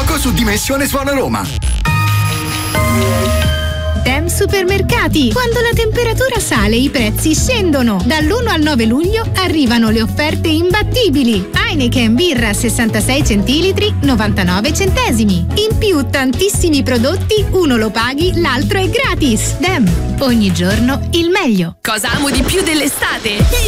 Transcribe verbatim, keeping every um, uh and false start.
poco su Dimensione Suona Roma. Dem Supermercati. Quando la temperatura sale, i prezzi scendono. Dall'primo al nove luglio arrivano le offerte imbattibili. Heineken birra sessantasei centilitri, novantanove centesimi. In più tantissimi prodotti, uno lo paghi, l'altro è gratis. Dem, ogni giorno il meglio. Cosa amo di più dell'estate?